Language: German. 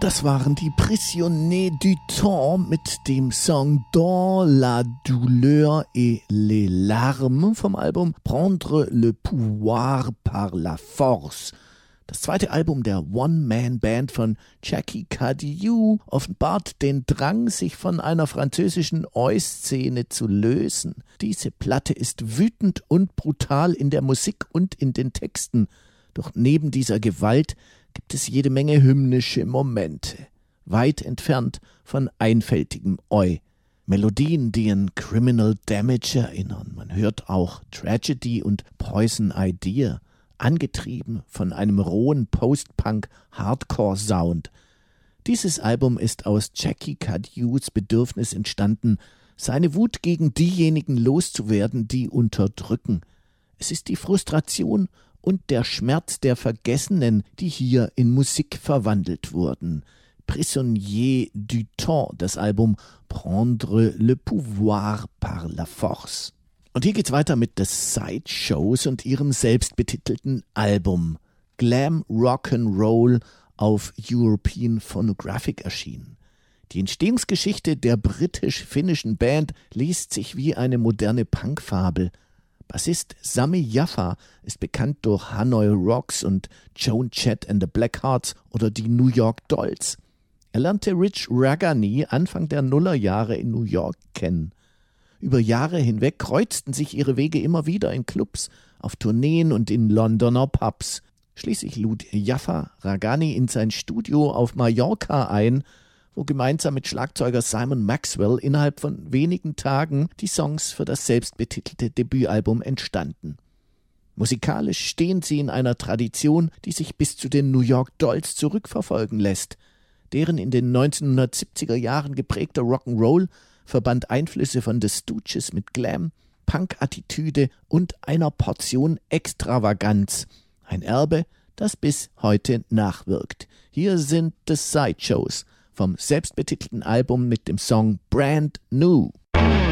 Das waren die Prisonniers du Temps mit dem Song Dans la douleur et les larmes vom Album Prendre le pouvoir par la force. Das zweite Album der One-Man-Band von Jackie Cadieux offenbart den Drang, sich von einer französischen Oi-Szene zu lösen. Diese Platte ist wütend und brutal in der Musik und in den Texten. Doch neben dieser Gewalt gibt es jede Menge hymnische Momente, weit entfernt von einfältigem Oi. Melodien, die an Criminal Damage erinnern. Man hört auch Tragedy und Poison Idea, angetrieben von einem rohen Post-Punk-Hardcore-Sound. Dieses Album ist aus Jackie Cadieux Bedürfnis entstanden, seine Wut gegen diejenigen loszuwerden, die unterdrücken. Es ist die Frustration und der Schmerz der Vergessenen, die hier in Musik verwandelt wurden. Prisonniers du Temps, das Album Prendre le pouvoir par la force. Und hier geht's weiter mit The Sideshows und ihrem selbstbetitelten Album. Glam Rock'n'Roll auf European Phonographic erschienen. Die Entstehungsgeschichte der britisch-finnischen Band liest sich wie eine moderne Punkfabel. Bassist Sami Jaffa ist bekannt durch Hanoi Rocks und Joan Jett and the Blackhearts oder die New York Dolls. Er lernte Rich Ragani Anfang der Nullerjahre in New York kennen. Über Jahre hinweg kreuzten sich ihre Wege immer wieder in Clubs, auf Tourneen und in Londoner Pubs. Schließlich lud Jaffa Ragani in sein Studio auf Mallorca ein, wo gemeinsam mit Schlagzeuger Simon Maxwell innerhalb von wenigen Tagen die Songs für das selbstbetitelte Debütalbum entstanden. Musikalisch stehen sie in einer Tradition, die sich bis zu den New York Dolls zurückverfolgen lässt. Deren in den 1970er Jahren geprägter Rock'n'Roll verband Einflüsse von The Stooges mit Glam, Punk-Attitüde und einer Portion Extravaganz. Ein Erbe, das bis heute nachwirkt. Hier sind The Sideshows vom selbstbetitelten Album mit dem Song Brand New.